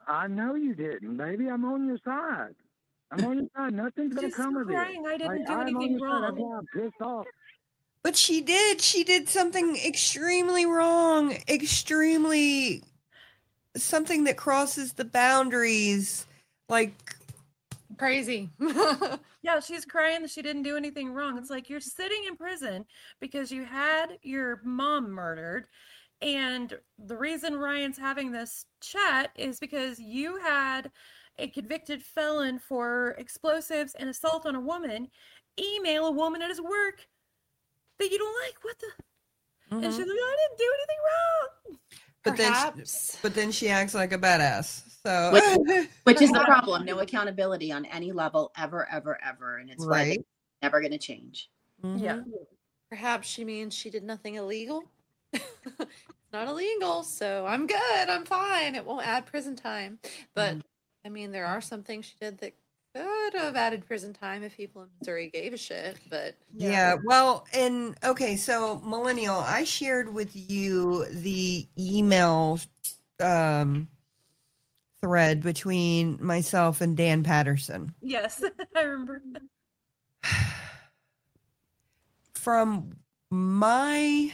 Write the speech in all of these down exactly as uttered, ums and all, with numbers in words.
I know you didn't, baby. I'm on your side. I'm on your side. Nothing's gonna She's come of it. crying. I Like didn't do I'm on anything your side. That's wrong. why I'm pissed off. But she did. She did something extremely wrong. Extremely something that crosses the boundaries. Like crazy. Yeah, she's crying that she didn't do anything wrong. It's like you're sitting in prison because you had your mom murdered. And the reason Ryan's having this chat is because you had a convicted felon for explosives and assault on a woman email a woman at his work that you don't like. What the? Mm-hmm. And she's like, I didn't do anything wrong. But Perhaps. then, but then she acts like a badass. So, which, which is the problem. No accountability on any level, ever, ever, ever, and it's right. like never going to change. Mm-hmm. Yeah. Perhaps she means she did nothing illegal. It's not illegal, so I'm good. I'm fine. It won't add prison time. But mm-hmm. I mean, there are some things she did that could have added prison time if people in Missouri gave a shit, but yeah. yeah well, and okay, so Millennial, I shared with you the email um thread between myself and Dan Patterson. Yes, I remember. From my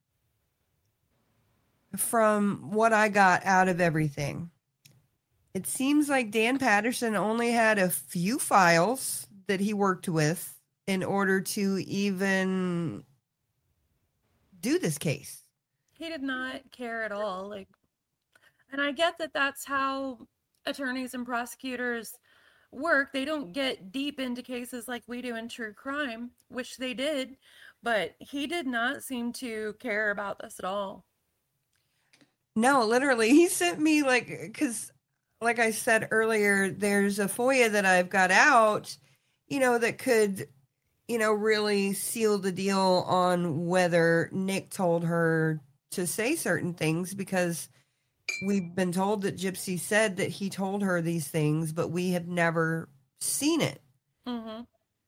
from what I got out of everything, it seems like Dan Patterson only had a few files that he worked with in order to even do this case. He did not care at all. Like, and I get that that's how attorneys and prosecutors work. They don't get deep into cases like we do in true crime, which they did, but he did not seem to care about this at all. No, literally, he sent me like, because like I said earlier, there's a FOIA that I've got out, you know, that could, you know, really seal the deal on whether Nick told her to say certain things, because we've been told that Gypsy said that he told her these things, but we have never seen it. Mm-hmm.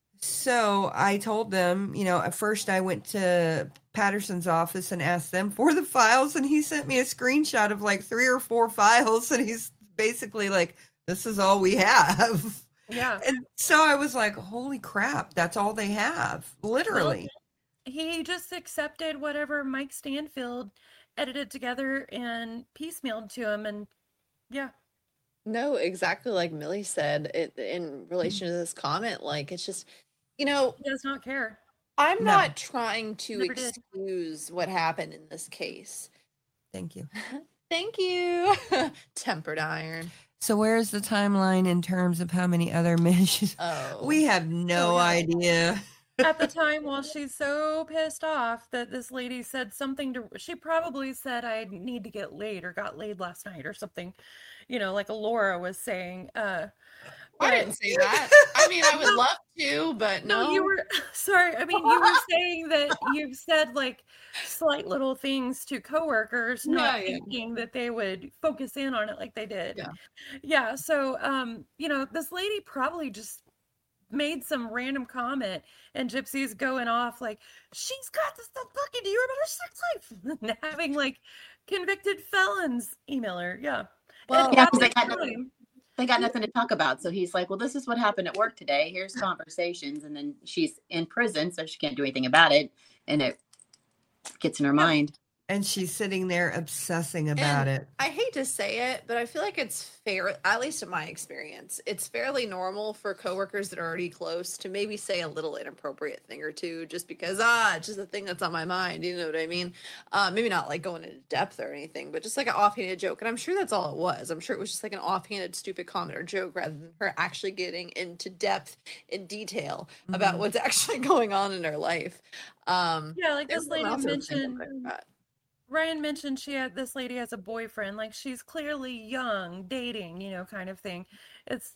So I told them, you know, at first I went to Patterson's office and asked them for the files, and he sent me a screenshot of like three or four files, and he's basically like, this is all we have. Yeah. And so I was like, holy crap, that's all they have, literally. Well, he just accepted whatever Mike Stanfield edited together and piecemealed to him, and yeah. No, exactly like Millie said it, in relation to this comment. Like, it's just, you know, he does not care. I'm no. not trying to Never excuse did. what happened in this case. Thank you. Thank you. Tempered iron. So where's the timeline in terms of how many other men? Oh, we have no oh, yeah. idea. At the time, while she's so pissed off that this lady said something to, she probably said, I need to get laid, or got laid last night or something, you know, like Laura was saying. Uh, I didn't say that. I mean, I would love to, but no. No, you were, sorry. I mean, you were saying that you've said like slight little things to coworkers, not Yeah, yeah. thinking that they would focus in on it like they did. Yeah. Yeah. So, um, you know, this lady probably just made some random comment, and Gypsy's going off like, she's got to stop talking to you about her sex life. And having like convicted felons email her. Yeah. Well, And yeah, at 'cause the they got time- nothing, they got nothing to talk about. So he's like, well, this is what happened at work today. Here's conversations. And then she's in prison, so she can't do anything about it. And it gets in her Yeah. mind. And she's sitting there obsessing about And it. I hate to say it, but I feel like it's fair, at least in my experience, it's fairly normal for coworkers that are already close to maybe say a little inappropriate thing or two just because, ah, it's just a thing that's on my mind. You know what I mean? Uh, maybe not like going into depth or anything, but just like an offhanded joke. And I'm sure that's all it was. I'm sure it was just like an offhanded, stupid comment or joke rather than her actually getting into depth in detail mm-hmm. about what's actually going on in her life. Um, yeah, like this lady mentioned. Like Ryan mentioned she had this lady has a boyfriend, like she's clearly young, dating, you know, kind of thing. It's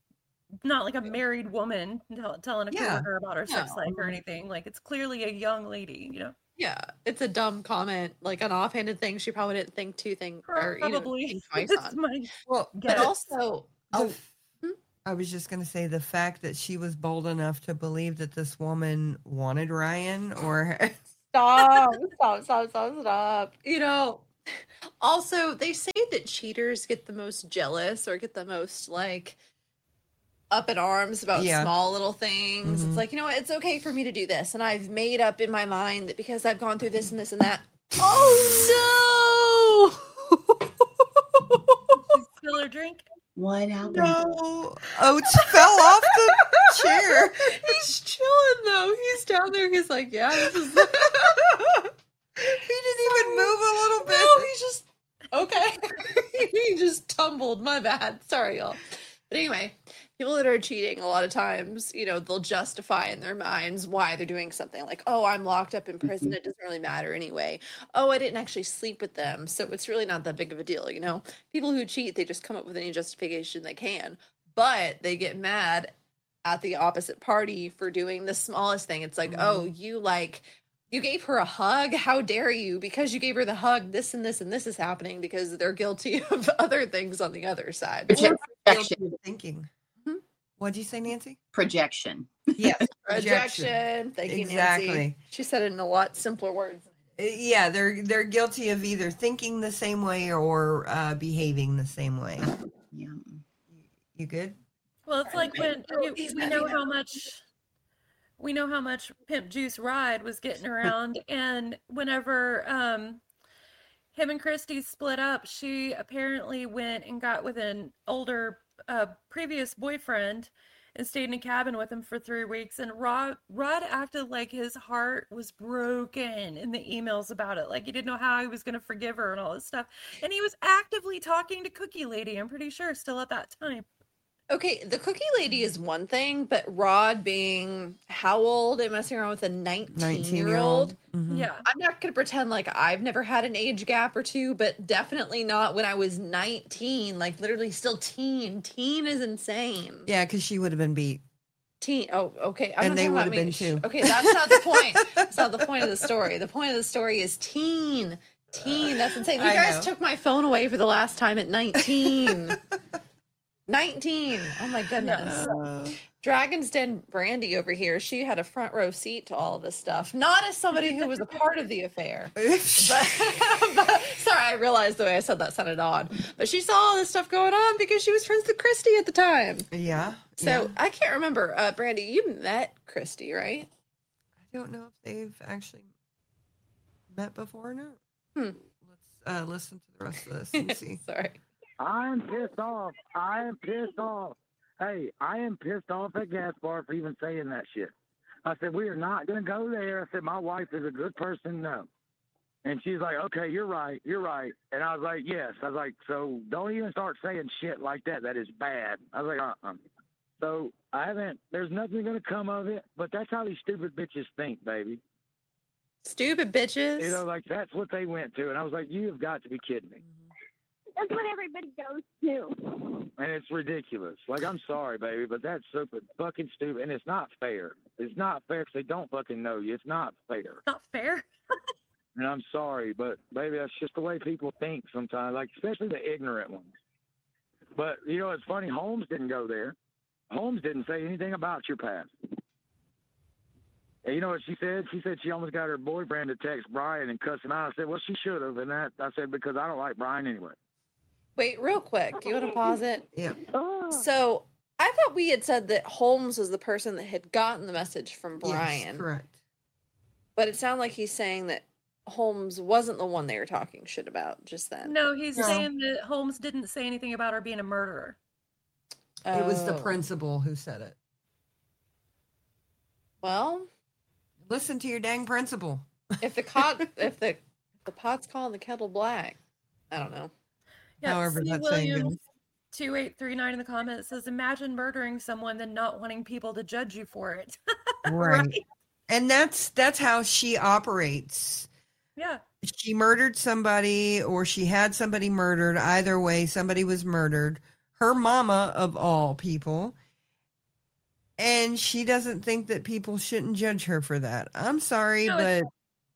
not like a married woman tell, telling a Yeah. coworker about her sex No. life or anything. Like it's clearly a young lady, you know. Yeah, it's a dumb comment, like an offhanded thing she probably didn't think two things or you know, Probably. think twice It's on. my Well, But guess. also, the oh, f- I was just going to say the fact that she was bold enough to believe that this woman wanted Ryan or stop, stop, stop, stop, stop. You know, Also, they say that cheaters get the most jealous or get the most like up in arms about Yeah. small little things. Mhm. It's like, you know what, it's okay for me to do this. And I've made up in my mind that because I've gone through this and this and that. Oh Spill her drink. What happened? No, Oates fell off the chair. no! He's chilling though. He's down there. He's like, yeah, this is He didn't even move a little bit. no, he's just okay. He just tumbled. My bad. Sorry, y'all. But anyway, people that are cheating a lot of times, you know, they'll justify in their minds why they're doing something like, oh, I'm locked up in prison. Mhm. It doesn't really matter anyway. Oh, I didn't actually sleep with them. So it's really not that big of a deal. You know, people who cheat, they just come up with any justification they can, but they get mad at the opposite party for doing the smallest thing. It's like, Mhm. oh, you like, you gave her a hug. How dare you? Because you gave her the hug, this and this and this is happening because they're guilty of other things on the other side. Proje- Guilty projection. of thinking. Mhm. What'd you say, Nancy? Projection. Yes, Projection. Thank you, Nancy. Exactly. She said it in a lot simpler words. Uh, Yeah, they're they're guilty of either thinking the same way or uh, behaving the same way. Yeah. You good? Well, it's like when you, He's we mad know at how much we know how much Pimp Juice Ride was getting around, and whenever um him and Christy split up, she apparently went and got with an older uh, previous boyfriend and stayed in a cabin with him for three weeks. And Rod Rod acted like his heart was broken in the emails about it, like he didn't know how he was going to forgive her and all this stuff. And he was actively talking to Cookie Lady, I'm pretty sure, still at that time. Okay, the cookie lady is one thing, but Rod being how old and messing around with a nineteen year old. Mhm. Yeah. I'm not going to pretend like I've never had an age gap or two, but definitely not when I was nineteen, like literally still teen. Teen is insane. Yeah, because she would have been beat. Teen. Oh, okay. I'm And not they talking about would've been me. too. Okay, that's not the point. That's not the point of the story. The point of the story is teen. Teen. That's insane. You I guys know. took my phone away for the last time at nineteen. nineteen. Oh my goodness. Uh, Dragon's Den Brandy over here, she had a front row seat to all of this stuff. Not as somebody who was a part of the affair. But, but- sorry, I realized the way I said that sounded odd. But she saw all this stuff going on because she was friends with Christy at the time. yeah. So yeah. I can't remember. Uh, Brandy, you met Christy, right? I don't know if they've actually met before or not. Hmm. Let's uh, listen to the rest of this and see. Sorry. I'm pissed off. I am pissed off. Hey, I am pissed off at Gaspar for even saying that shit. I said, we are not going to go there. I said, my wife is a good person. No. And she's like, okay, you're right. You're right. And I was like, yes. I was like, so don't even start saying shit like that. That is bad. I was like, uh-uh. So I haven't, there's nothing going to come of it, but that's how these stupid bitches think, baby. Stupid bitches. You know, like that's what they went to. And I was like, you have got to be kidding me. That's what everybody goes to. And it's ridiculous. Like, I'm sorry, baby, but that's super fucking stupid. And it's not fair. It's not fair because they don't fucking know you. It's not fair. Not fair. And I'm sorry, but, baby, that's just the way people think sometimes, like, especially the ignorant ones. But, you know, it's funny. Holmes didn't go there. Holmes didn't say anything about your past. And you know what she said? She said she almost got her boyfriend to text Brian and cuss him out. I said, well, she should have. And that, I said, because I don't like Brian anyway. Wait, real quick. Do you want to pause it? Yeah. Oh, So I thought we had said that Holmes was the person that had gotten the message from Brian. Yes, correct. But it sounded like he's saying that Holmes wasn't the one they were talking shit about just then. No, he's No. saying that Holmes didn't say anything about her being a murderer. It was the Oh. principal who said it. Well, Listen to your dang principal. if the cot, if the the pot's calling the kettle black, I don't know. Yeah, However C. that saying Williams goes. two eight three nine in the comments says, imagine murdering someone then not wanting people to judge you for it. Right. And that's that's how she operates. Yeah. She murdered somebody or she had somebody murdered. Either way, somebody was murdered. Her mama, of all people. And she doesn't think that people shouldn't judge her for that. I'm sorry, No, but it's-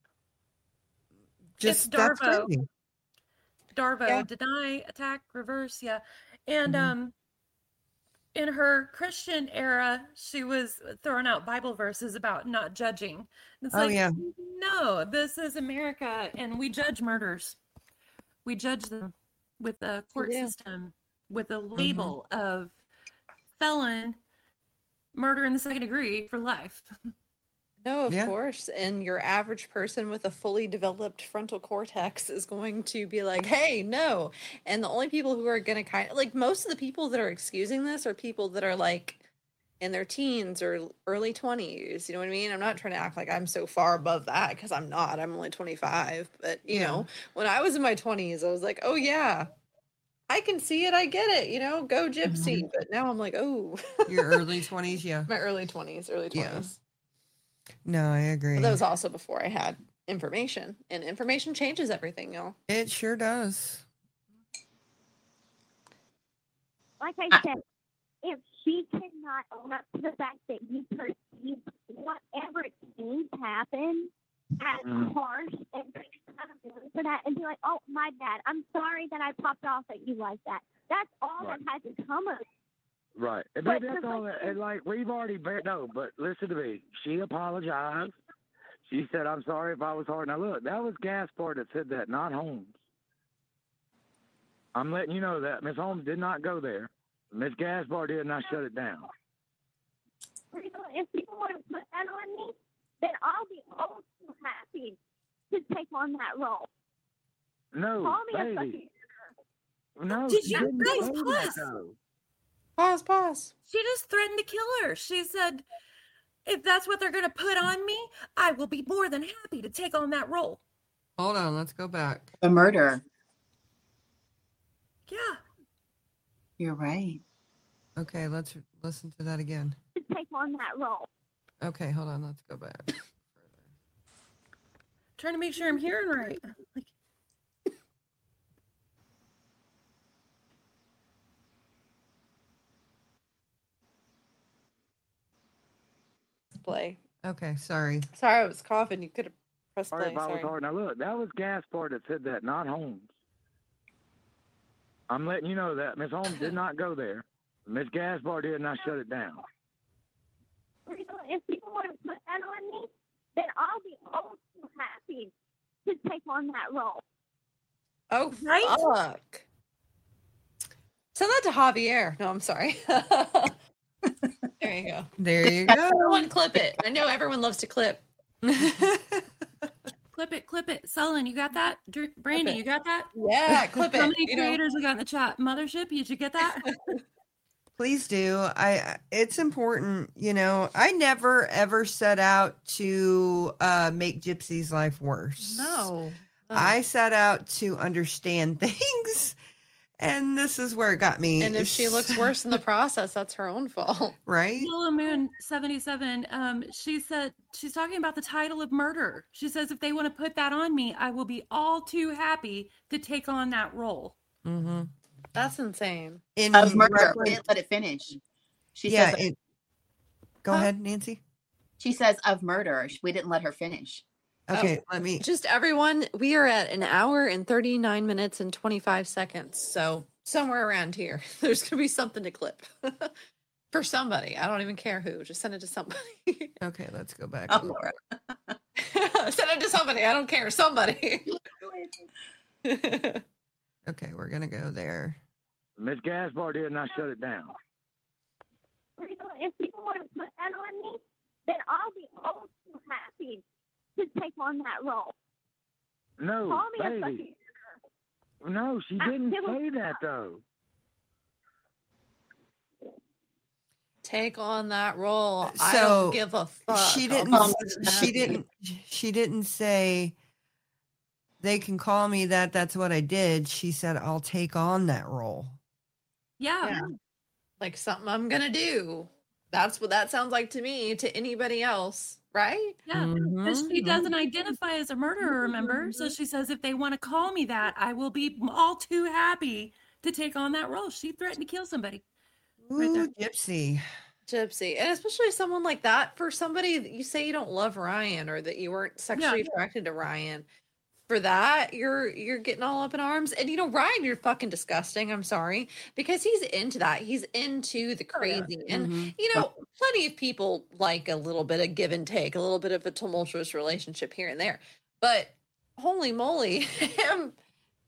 just it's that's Darvo. crazy. Darvo, Yeah. deny, attack, reverse, yeah. And Mhm. um in her Christian era, she was throwing out Bible verses about not judging. It's Oh, like, yeah. no, this is America and we judge murders. we judge them with the court do. system with a label of felon, murder in the second degree for life. No, of Yeah. course. And your average person with a fully developed frontal cortex is going to be like, hey, no. And the only people who are going to kind of like most of the people that are excusing this are people that are like in their teens or early twenties. You know what I mean? I'm not trying to act like I'm so far above that because I'm not. I'm only twenty-five. But, you Yeah. know, when I was in my twenties, I was like, oh, yeah, I can see it. I get it. You know, go gypsy. But now I'm like, oh, Your early twenties, yeah. my early twenties, early Yeah. twenties. No, I agree. But that was also before I had information, and information changes everything, y'all. It sure does. Like I I- said, if she cannot own up to the fact that you perceive whatever things happen as Mm. harsh and take accountability for that and be like, oh, my bad. I'm sorry that I popped off at you like that. That's all Right. that had to come of it. Right. And But maybe that's the all thing that, and is- like, we've already, been, no, but listen to me. She apologized. She said, I'm sorry if I was hard. Now, look, that was Gaspar that said that, not Holmes. I'm letting you know that. Miss Holmes did not go there. Miss Gaspar did, and I shut it down. If people want to put that on me, then I'll be oh so happy to take on that role. No, Call me a baby. fucking No, Did she you didn't guys say that, pause? though. Pause, pause. She just threatened to kill her. She said, if that's what they're going to put on me, I will be more than happy to take on that role. Hold on, let's go back. A murder. Yeah. You're right. Okay, let's listen to that again. to take on that role. Okay, hold on, let's go back. Trying to make sure I'm hearing right. Like, Play. Okay, sorry. Sorry, I was coughing. You could have pressed Sorry play. if I was Sorry. hard. Now, look, that was Gaspar that said that, not Holmes. I'm letting you know that. Miss Holmes did not go there. Miss Gaspar did, and I shut it down. If people want to put that on me, then I'll be oh so happy to take on that role. Oh, Right? fuck. Send that to Javier. No, I'm sorry. There you go. There you go. Everyone clip it. I know everyone loves to clip. clip it, clip it. Sullen, you got that? Dr- Brandy, it. you got that? Yeah, clip it. How many You know, creators we got in the chat? Mothership, did you get that? Please do. I it's important, you know. I never ever set out to uh make Gypsy's life worse. no. no. I set out to understand things, and this is where it got me. And if she looks worse in the process, that's her own fault. right? Yellow Moon seventy-seven, um, she said she's talking about the title of murder. She says if they want to put that on me, I will be all too happy to take on that role. Mm-hmm. That's insane. In Of murder. We reference- didn't let it finish. She yeah. says It, go Huh? ahead, Nancy. she says of murder. We didn't let her finish. Okay, let me. Just everyone, we are at an hour and thirty-nine minutes and twenty-five seconds. So somewhere around here, there's going to be something to clip for somebody. I don't even care who. Just send it to somebody. Okay, let's go back. Oh, Laura. Send it to somebody. I don't care. Somebody. Okay, we're gonna go there. Miss Gaspar did, and I shut it down. If people want to put that on me, then I'll be oh so happy to take on that role. No, Call me a baby. fucking No, she I- didn't it was- say that, though. Take on that role. I So, don't give a fuck. She I'll didn't. be Um, She happy. didn't. She didn't say. They can call me that. That's what I did. She said, "I'll take on that role." Yeah. Yeah. Like something I'm gonna do. That's what that sounds like to me, to anybody else, right? Yeah. But she Mhm. doesn't identify as a murderer, remember? So she says, if they want to call me that, I will be all too happy to take on that role. She threatened to kill somebody. Right there. Ooh, Gypsy. Gypsy. And especially someone like that, for somebody that you say you don't love Ryan or that you weren't sexually attracted to Ryan. For that, you're you're getting all up in arms. And you know, Ryan, you're fucking disgusting. I'm sorry. Because he's into that. He's into the Oh, yeah. crazy. And Mhm. you know, plenty of people like a little bit of give and take, a little bit of a tumultuous relationship here and there. But holy moly, him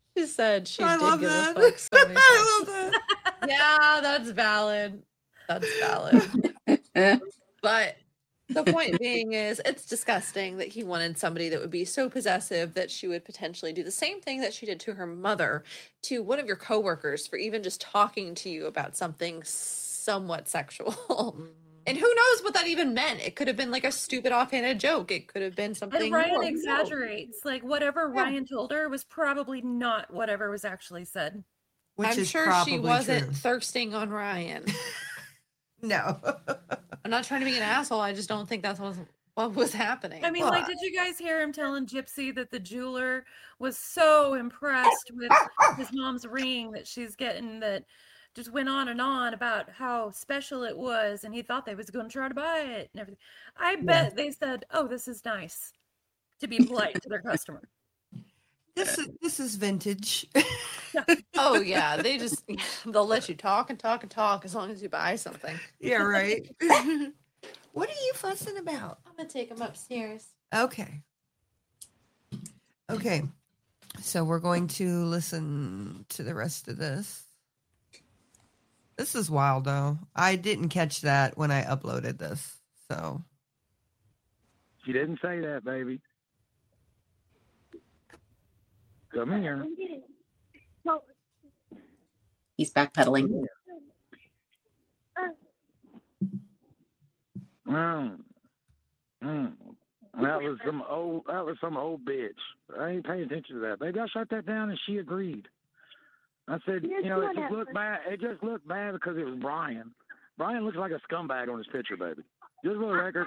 She said she I did love give that. a fuck so many I times. love that. Yeah, that's valid. That's valid. But the point being is, it's disgusting that he wanted somebody that would be so possessive that she would potentially do the same thing that she did to her mother, to one of your coworkers, for even just talking to you about something somewhat sexual. And who knows what that even meant? It could have been like a stupid offhanded joke. It could have been something And Ryan more. Who knows? exaggerates. Like whatever Yeah. Ryan told her was probably not whatever was actually said. Which I'm is sure probably she wasn't true. thirsting on Ryan. No. I'm not trying to be an asshole. I just don't think that's what was, what was happening. I mean, Well, like, did you guys hear him telling Gypsy that the jeweler was so impressed with his mom's ring that she's getting, that just went on and on about how special it was, and he thought they was going to try to buy it and everything. I bet they said, "Oh, this is nice," to be polite to their customer. This is this is vintage. Oh yeah, they just they'll let you talk and talk and talk as long as you buy something. Yeah, right. What are you fussing about? I'm gonna take them upstairs. Okay. Okay. So we're going to listen to the rest of this. This is wild, though. I didn't catch that when I uploaded this. So She didn't say that, baby. Come here. So, He's backpedaling. uh, Mm. Mm. That was some old. That was some old bitch. I ain't paying attention to that, baby. I shut that down, and she agreed. I said, Here's you know, it what just looked happened. bad. It just looked bad because it was Brian. Brian looks like a scumbag on his picture, baby. Just for the record.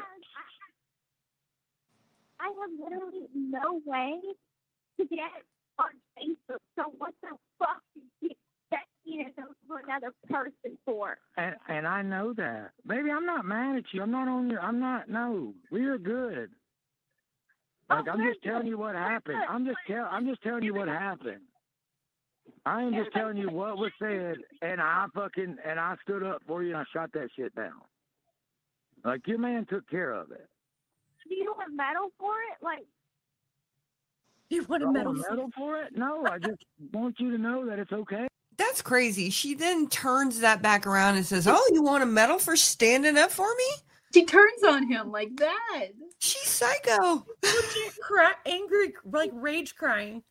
I have literally no way to get on Facebook. So what the fuck did you expect me to go to another person for? And and I know that, baby. I'm not mad at you. I'm not on your. I'm not. No, we are good. Like Oh, I'm we're just telling good. you what We're happened. good. I'm just tell. I'm just telling you what happened. I am just telling you what was said, and I fucking and I stood up for you and I shot that shit down. Like your man took care of it. Do you want medal for it? Like, You want I a want medal? a medal for it? No, I just want you to know that it's okay. that's crazy. She then turns that back around and says, "Oh, you want a medal for standing up for me?" She turns on him like that. She's psycho. Cry, angry, like rage crying.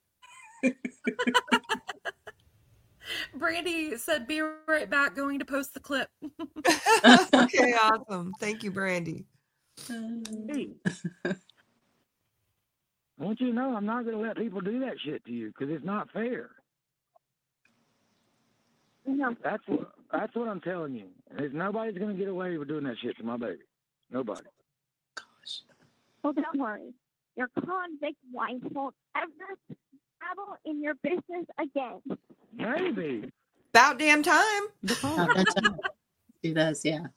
Brandy said, "Be right back. Going to post the clip." Okay, awesome. Thank you, Brandy. Hey, I want you to know I'm not going to let people do that shit to you because it's not fair. you know, That's what that's what I'm telling you. There's nobody's going to get away with doing that shit to my baby. Nobody. well, don't worry. Your convict wife won't ever travel in your business again. Maybe. About damn time. Oh, that's do this, yeah.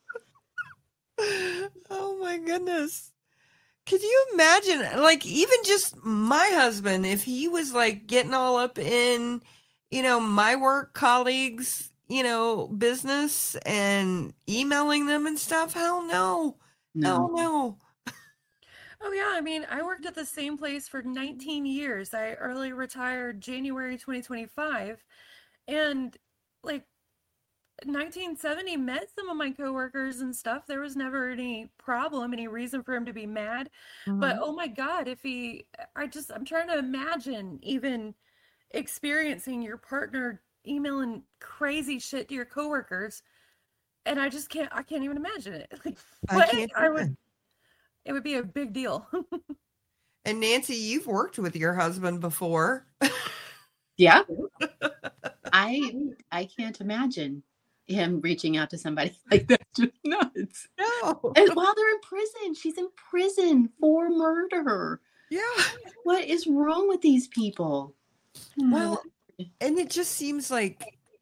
Oh my goodness. Could you imagine, like, even just my husband, if he was like getting all up in, you know, my work colleagues, you know, business and emailing them and stuff? Hell no. Hell No. no. Oh yeah, I mean, I worked at the same place for nineteen years. I early retired January twenty twenty-five, and like nineteen seventy, met some of my coworkers and stuff. There was never any problem, any reason for him to be mad. But oh my God, if he, I just, I'm trying to imagine even experiencing your partner emailing crazy shit to your coworkers, and I just can't, I can't even imagine it. Like, I what? can't I either. would, it would be a big deal. And Nancy, you've worked with your husband before. Yeah. I I can't imagine him reaching out to somebody like that. Just nuts. No. And while they're in prison, she's in prison for murder. Yeah. What is wrong with these people? Well, and it just seems like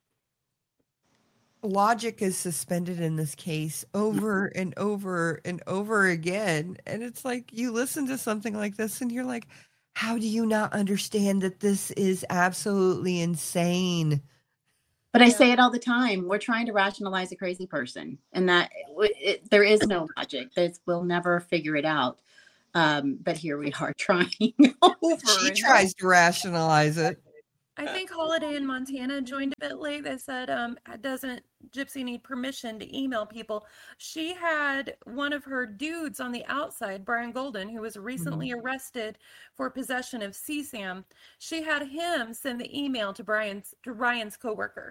logic is suspended in this case over and over and over again. And it's like you listen to something like this and you're like, how do you not understand that this is absolutely insane? But I say it all the time. We're trying to rationalize a crazy person, and that it, it, there is no logic. There's, we'll never figure it out. Um, but here we are trying over. She and tries to rationalize it. I think Holiday in Montana joined a bit late. They said, um, doesn't Gypsy need permission to email people? She had one of her dudes on the outside, Brian Golden, who was recently Mm-hmm. arrested for possession of C SAM. She had him send the email to Brian's to Ryan's coworker.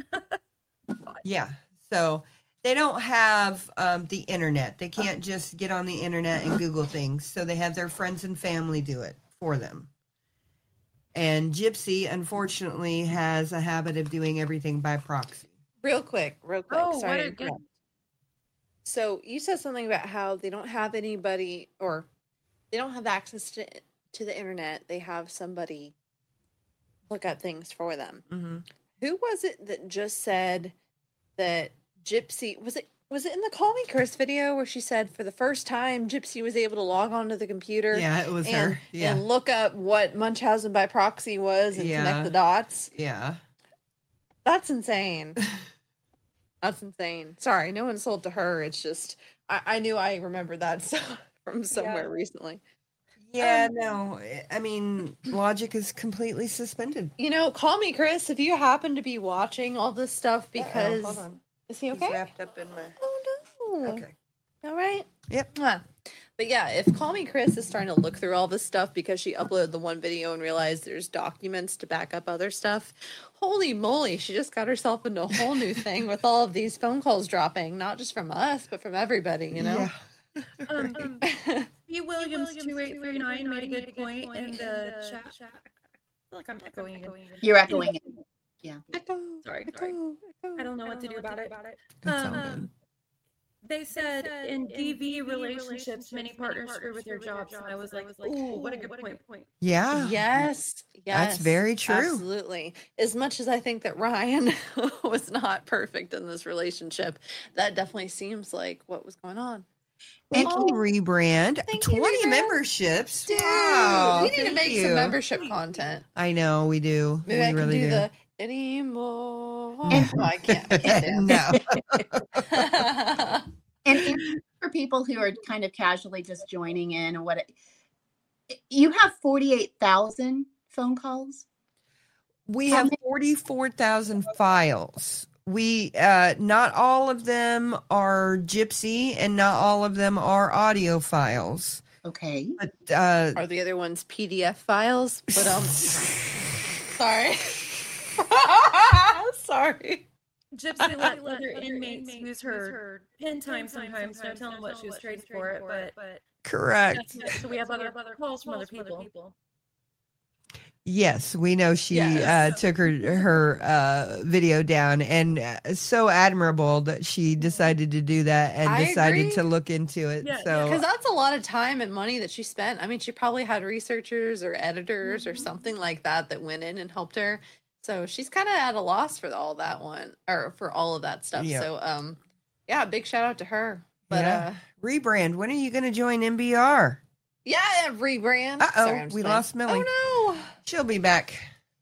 Yeah. So they don't have um, the internet. They can't just get on the internet and Google things. So they have their friends and family do it for them. And Gypsy, unfortunately, has a habit of doing everything by proxy. Real quick, real quick. Oh, Sorry what to a good. interrupt. So you said something about how they don't have anybody, or they don't have access to to the internet. They have somebody look up things for them. Mm-hmm. Who was it that just said that Gypsy was it? Was it in the Call Me Chris video where she said for the first time Gypsy was able to log onto the computer? Yeah, it was and, her. Yeah. and look up what Munchausen by proxy was and Yeah. connect the dots. Yeah. That's insane. That's insane. Sorry, no insult to her. It's just I, I knew I remembered that stuff from somewhere recently. Yeah, Um, no. I mean, logic is completely suspended. You know, call me Chris if you happen to be watching all this stuff Uh-oh, because hold on. is he He's okay? wrapped up in my. Oh no. Okay. All right. Yep. Mwah. But yeah, if Call Me Chris is starting to look through all this stuff because she uploaded the one video and realized there's documents to back up other stuff, holy moly, she just got herself into a whole new thing with all of these phone calls dropping, not just from us, but from everybody, you know? Yeah. Um, P. Williams two eight three nine made a good point in the chat. I feel like I'm echoing again. You're echoing it. Echo, Sorry, echo, sorry. echo. I don't know what to do about it. That's all Um, good. They said in D V relationships, many partners screw with their jobs, and I was like, "Ooh, what a good point." Yeah. Yes, yes. That's very true. Absolutely. As much as I think that Ryan was not perfect in this relationship, that definitely seems like what was going on. Thank Oh, you, Rebrand. thank you, twenty Rebrand. memberships. Dude, Wow, we need to thank make you. some membership content. I know we do. Maybe we I can really do, do. the anymore. And- no, I can't. I can't no. dance. And, and for people who are kind of casually just joining in, or what, you have forty-eight thousand phone calls. We How have many- forty-four thousand files. We uh not all of them are Gypsy and not all of them are audio files. Okay. But uh Are the other ones P D F files? But um, sorry. Sorry. Gypsy let other inmates use her pin time sometimes. No telling what she was traded for it, but correct. so we have other calls from other people. Yes, we know she Yes. uh took her her uh video down, and uh, so admirable that she decided to do that and I decided agree. to look into it. Yeah, so Because that's a lot of time and money that she spent. I mean, she probably had researchers or editors or something like that that went in and helped her. So she's kind of at a loss for all that one or for all of that stuff. Yeah. So, um, yeah, big shout out to her. But Yeah. uh, Rebrand, when are you going to join M B R? yeah, rebrand. Uh Sorry, I'm oh, just we playing. lost Millie. Oh She'll be back.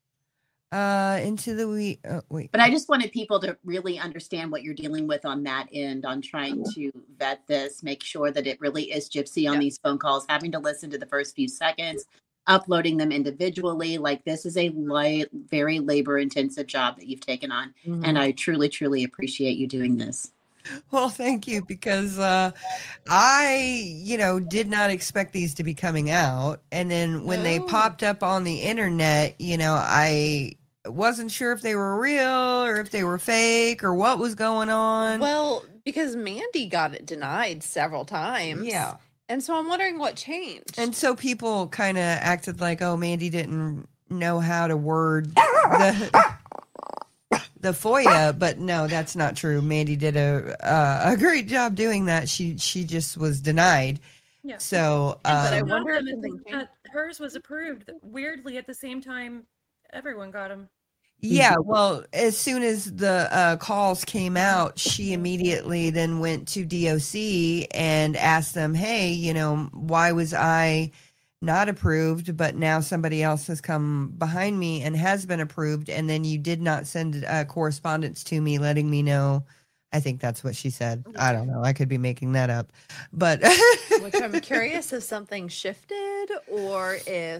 Uh, into the we. Oh, wait. But I just wanted people to really understand what you're dealing with on that end, on trying to vet this, make sure that it really is Gypsy on Yeah. these phone calls, having to listen to the first few seconds, uploading them individually. Like, this is a light, very labor intensive job that you've taken on. Mhm. And I truly, truly appreciate you doing this. Well, thank you, because uh, I, you know, did not expect these to be coming out, and then when they No. popped up on the internet, you know, I wasn't sure if they were real or if they were fake or what was going on. well, because Mandy got it denied several times. Yeah. And so I'm wondering what changed. And so people kind of acted like, oh, Mandy didn't know how to word the the FOIA, but no, that's not true. Mandy did a uh, a great job doing that. She she just was denied. Yeah. So, but I um, wonder if Got them something at the- uh, hers was approved weirdly at the same time everyone got them. yeah, well, as soon as the uh, calls came out, she immediately then went to D O C and asked them, hey, you know, why was I not approved, but now somebody else has come behind me and has been approved, and then you did not send uh, correspondence to me letting me know. I think that's what she said. I don't know. I could be making that up, but Which I'm curious if something shifted or if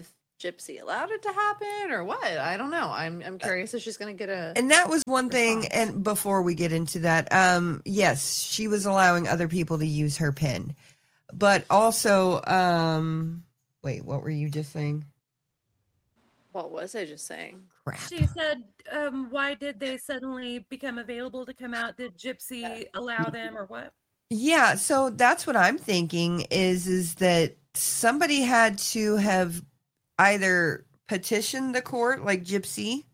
Gypsy allowed it to happen or what? I don't know. I'm I'm curious if she's gonna get a. And that was one thing. response. And before we get into that, um, yes, she was allowing other people to use her pin, but also, um, wait, what were you just saying? What was I just saying? Crap. She said, um, why did they suddenly become available to come out? Did Gypsy allow them or what? Yeah, so that's what I'm thinking is is that somebody had to have either petitioned the court like Gypsy,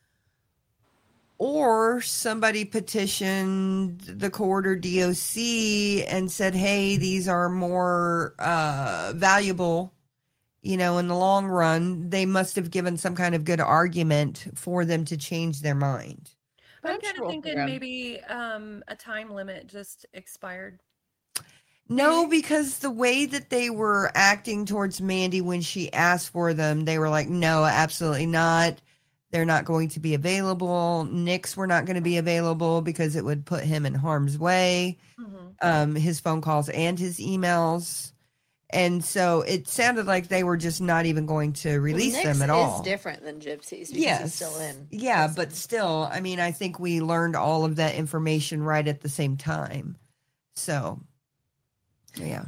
or somebody petitioned the court or D O C and said, hey, these are more uh, valuable, you know, in the long run. They must have given some kind of good argument for them to change their mind. But I'm I'm kind sure of we'll thinking figure out- maybe um, a time limit just expired. No, because the way that they were acting towards Mandy when she asked for them, they were like, no, absolutely not. They're not going to be available. Nick's were not going to be available because it would put him in harm's way, Mm-hmm. um, his phone calls and his emails. And so it sounded like they were just not even going to release Nyx them at all. is different than Gypsy's because Yes. he's still in. Yeah, prison. but still, I mean, I think we learned all of that information right at the same time. So, yeah.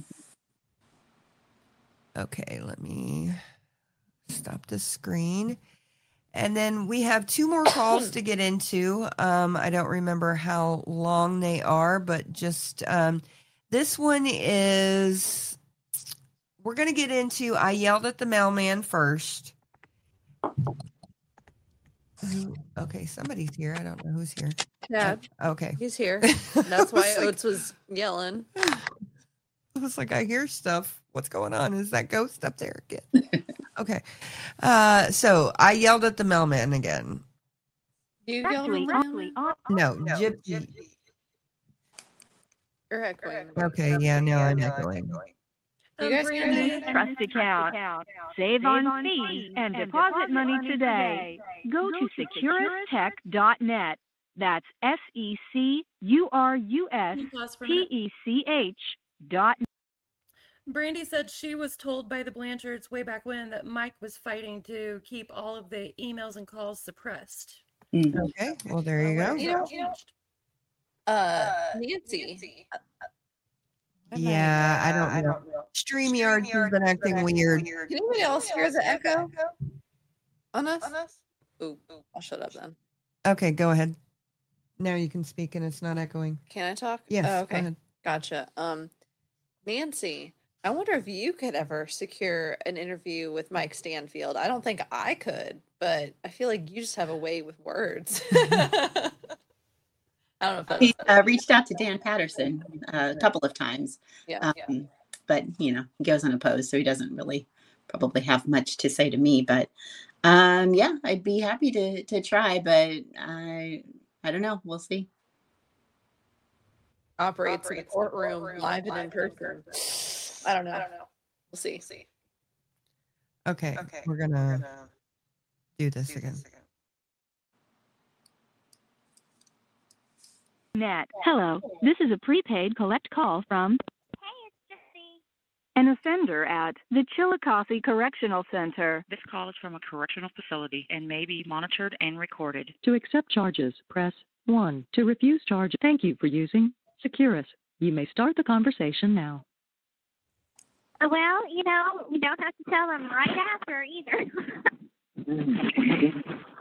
Okay, let me stop the screen. And then we have two more calls to get into. Um, I don't remember how long they are, but just um, this one is, we're going to get into, I yelled at the mailman first. Who- Okay, somebody's here. I don't know who's here. Chad, Okay. he's here. That's why I was like- Oates was yelling. I was like, I hear stuff. What's going on? Is that ghost up there again? Okay. Uh, so I yelled at the mailman again. You yelled Actually, at actually, him? uh, No, Gypsy. You're echoing. Okay, yeah, now I'm echoing. You Um, guys hear me? Brandy, trust account. Save on fees and deposit money today. Go to securus tech dot net. That's S E C U R U S can you pause for a T minute? E C H dot Brandy said she was told by the Blanchards way back when that Mike was fighting to keep all of the emails and calls suppressed. Mhm. Okay, well, there you go. You know, you know, uh, Nancy. Yeah, I don't know. StreamYard has been acting weird. Can anybody else hear the echo on us? Ooh, I'll shut up then. Okay, go ahead. Now you can speak and it's not echoing. Can I talk? Yes, Oh, go okay. ahead. Gotcha. Um, Nancy, I wonder if you could ever secure an interview with Mike Stanfield. I don't think I could, but I feel like you just have a way with words. I don't know if that's He uh, reached out to Dan Patterson uh, a couple of times, yeah. um, but you know he goes unopposed, so he doesn't really probably have much to say to me. But um, yeah, I'd be happy to to try, but I I don't know. We'll see. Operates in the courtroom, live and in person. I don't know. We'll see. Okay, we're gonna do this again. net. Hello, this is a prepaid collect call from an offender at the Chillicothe Correctional Center. This call is from a correctional facility and may be monitored and recorded. To accept charges, press one. To refuse charge, thank you for using Securus. You may start the conversation now. Well, you know, you don't have to tell them right after either.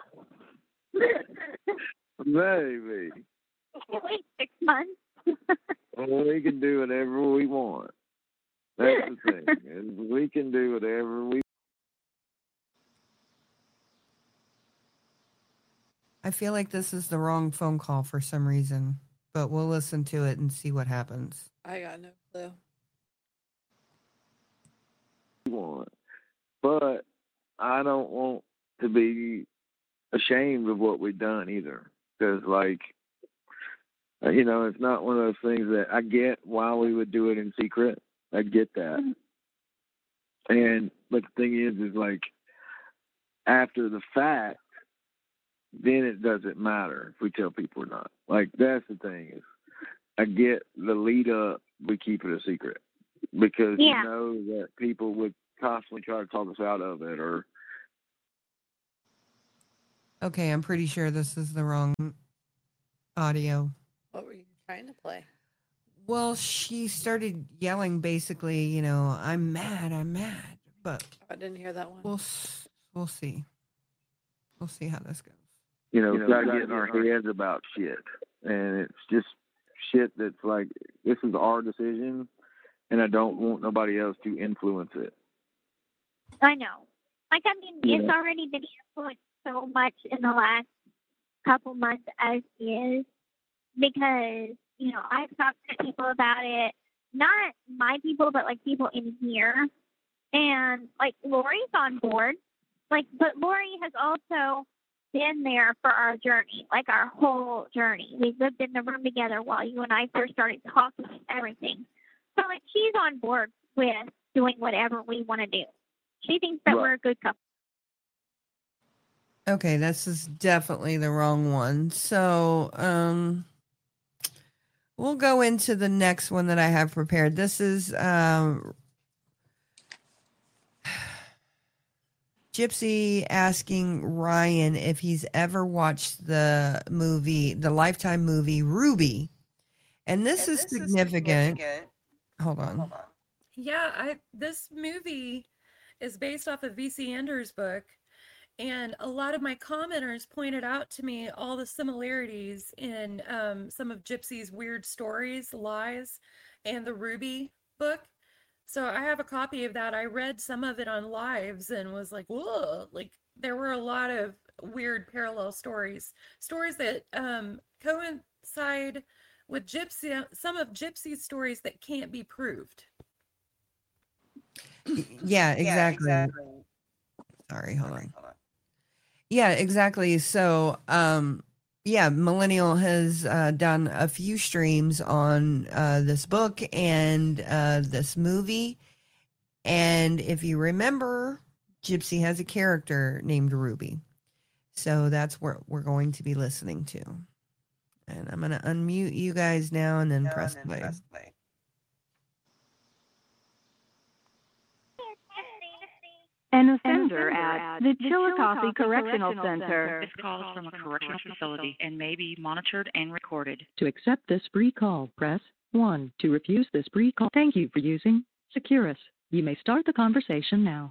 Baby, Wait six months. we can do whatever we want. That's the thing. And we can do whatever we I feel like this is the wrong phone call for some reason, but we'll listen to it and see what happens. I got no clue. want. But I don't want to be ashamed of what we've done either. Because, like, you know, it's not one of those things that I get why we would do it in secret. I get that. And, but the thing is, is like, after the fact, then it doesn't matter if we tell people or not. Like, that's the thing is, I get the lead up, we keep it a secret. Because Yeah. you know that people would constantly try to talk us out of it, or Okay, I'm pretty sure this is the wrong audio. What were you trying to play? Well, she started yelling basically, you know, I'm mad, I'm mad. But I didn't hear that one. we'll s- we'll see. We'll see how this goes. you know, You know, start gotta getting our get our- heads about shit, and it's just shit that's like, this is our decision, and I don't want nobody else to influence it. I know. Like, I mean, Yeah. it's already been influenced so much in the last couple months as is, because, you know, I've talked to people about it, not my people, but like people in here. And like Lori's on board. Like, but Lori has also been there for our journey, like our whole journey. We lived in the room together while you and I first started talking and everything. So like she's on board with doing whatever we want to do. She thinks that Right. we're a good couple. Okay, this is definitely the wrong one. So, um, we'll go into the next one that I have prepared. This is um, Gypsy asking Ryan if he's ever watched the movie, the Lifetime movie Ruby. And this, is, significant. Hold on. Yeah, I this movie is based off of V C Anders' book, and a lot of my commenters pointed out to me all the similarities in um, some of Gypsy's weird stories, lies, and the Ruby book. So I have a copy of that. I read some of it on Lives and was like, whoa, like there were a lot of weird parallel stories, stories that um, coincide with Gypsy, some of Gypsy's stories that can't be proved. Yeah, exactly. Sorry, hold on. Yeah, exactly. So, um, yeah, Millennial has uh, done a few streams on uh, this book and uh, this movie. And if you remember, Gypsy has a character named Ruby. So that's what we're going to be listening to. And I'm going to unmute you guys now and then no, press, and then play. press play. An offender at the Chillicothe Correctional Center. This call is from a correctional facility and may be monitored and recorded. To accept this free call, press one. To refuse this free call, thank you for using Securus. You may start the conversation now.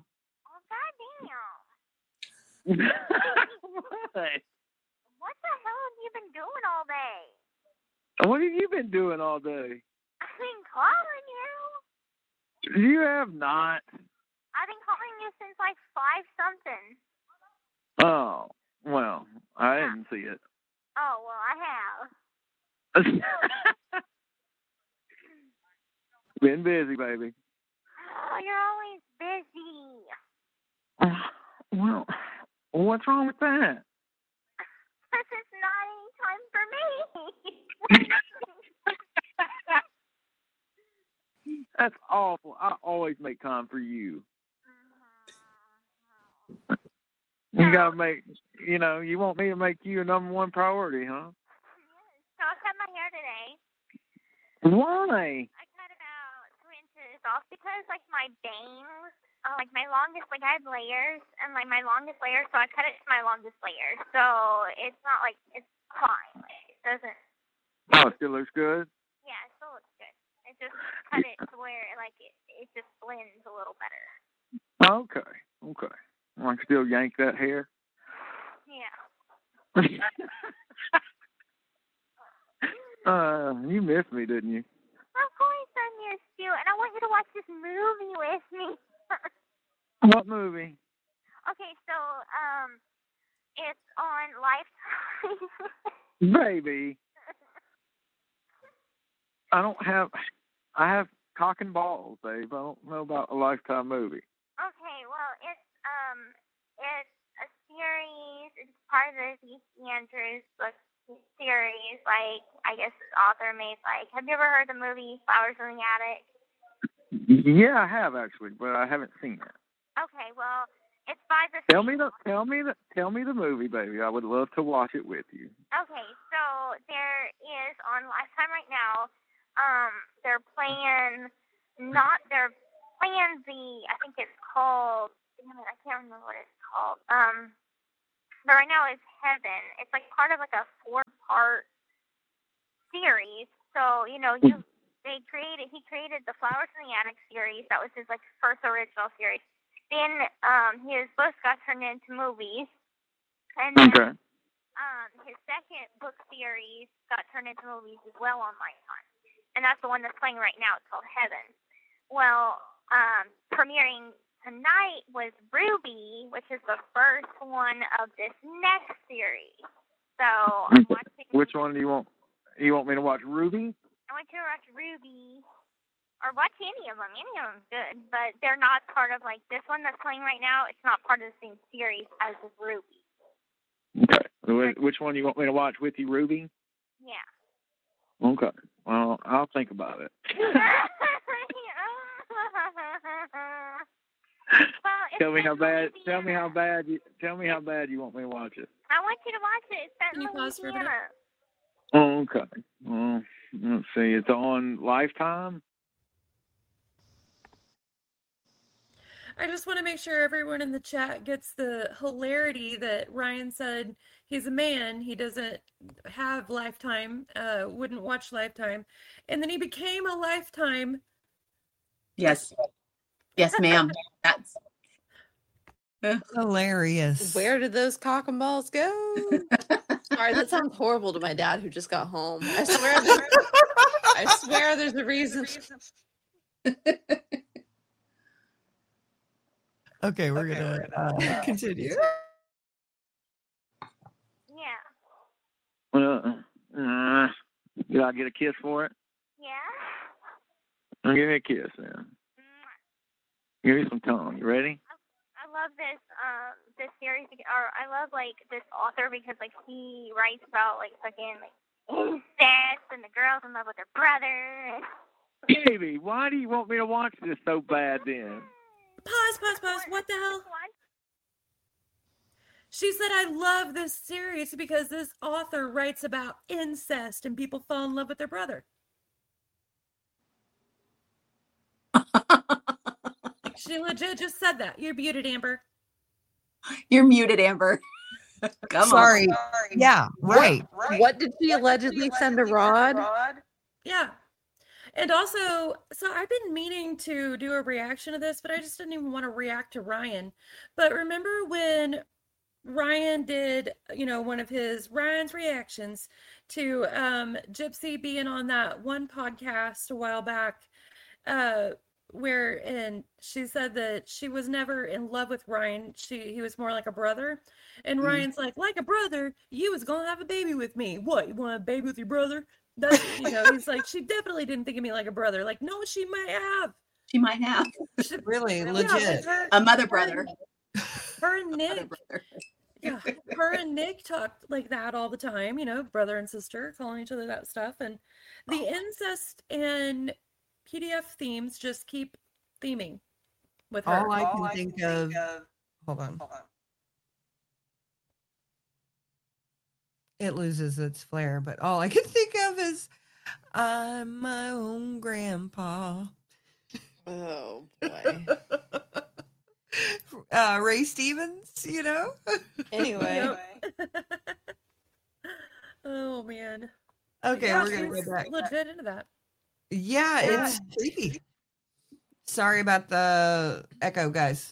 Oh, goddamn. What? What the hell have you been doing all day? What have you been doing all day? I've been calling you. You have not. I've been calling you since like five something. Oh, well, I Yeah. didn't see it. Oh, well, I have. Been busy, baby. Oh, you're always busy. Well, what's wrong with that? This is not any time for me. That's awful. I always make time for you. You gotta make, you know, you want me to make you a number one priority, huh? So I cut my hair today. Why? I cut about two inches off because, like, my bangs, uh, like, my longest, like, I have layers, and, like, my longest layer, so I cut it to my longest layer. So it's not, like, it's fine. Like, it doesn't, Oh, it still looks good? yeah, it still looks good. I just cut it to where, like, it, it just blends a little better. Okay, okay. I can still yank that hair? Yeah. uh, you missed me, didn't you? Of course I missed you, and I want you to watch this movie with me. What movie? Okay, so, um, it's on Lifetime. Baby. I don't have, I have cock and balls, babe. I don't know about a Lifetime movie. Okay, well, it's um, it's a series. It's part of the V C Andrews book series. Like, I guess the author made. Like, have you ever heard the movie Flowers in the Attic? Yeah, I have actually, but I haven't seen it. Okay, well, it's by the. Tell me the, tell me the, tell me the movie, baby. I would love to watch it with you. Okay, so there is on Lifetime right now. Um, they're playing not they're Ramsey. I think it's called. Damn it, I can't remember what it's called. Um, but right now it's Heaven. It's like part of like a four-part series. So you know, you they created. He created the Flowers in the Attic series. That was his like first original series. Then um, his books got turned into movies, and then Okay. um, his second book series got turned into movies as well on Lifetime, and that's the one that's playing right now. It's called Heaven. Well, um, premiering tonight was Ruby, which is the first one of this next series. So I'm watching. Which one do you want? You want me to watch Ruby? I want to watch Ruby, or watch any of them. Any of them's good, but they're not part of like this one that's playing right now. It's not part of the same series as Ruby. Okay. Wh- Which one do you want me to watch with you, Ruby? Yeah. Okay. Well, I'll think about it. Well, it's Tell me how bad. Louisiana. Tell me how bad. You, tell me how bad you want me to watch it. I want you to watch it. It's set Can in you pause for a minute? Louisiana. Okay. Well, let's see. It's on Lifetime. I just want to make sure everyone in the chat gets the hilarity that Ryan said he's a man. He doesn't have Lifetime, uh, wouldn't watch Lifetime. And then he became a Lifetime. Yes. Yes, ma'am. That's Hilarious. Where did those cock and balls go? Sorry, that sounds horrible to my dad who just got home. I swear, there- I swear, there's a reason. Okay, we're gonna uh, continue. Yeah. Uh, uh, did I get a kiss for it? Yeah. Well, give me a kiss, then. Give me some tongue. You ready? I love this um this series, or I love like this author because like he writes about like fucking like incest and the girls in love with their brother. Baby, why do you want me to watch this so bad then? Pause, pause, pause. What the hell? She said, I love this series because this author writes about incest and people fall in love with their brother. She legit just said that. You're muted, Amber. You're muted, Amber. Come Sorry. on. Yeah, right. What, what did she allegedly send to Rod? Yeah. And also, so I've been meaning to do a reaction to this, but I just didn't even want to react to Ryan. But remember when Ryan did, you know, one of his Ryan's reactions to um, Gypsy being on that one podcast a while back, uh, where and she said that she was never in love with Ryan. She he was more like a brother. And Mhm. Ryan's like, like a brother, you was gonna have a baby with me. What, you want a baby with your brother? That's, you know, he's like, she definitely didn't think of me like a brother. Like, no, she might have. She might have She, Really, yeah, legit. her, a mother her, brother. her and Mother Nick, brother. yeah, her and Nick talked like that all the time, you know, brother and sister calling each other that stuff. And the incest and P D F themes just keep theming with her. All I can think of. Hold on. It loses its flair, but all I can think of is I'm my own grandpa. Oh boy. uh, Ray Stevens, you know? Anyway. Oh man. Okay, Yeah, we're going to she's go back. legit into that. Yeah, Yeah. it's creepy. Sorry about the echo, guys.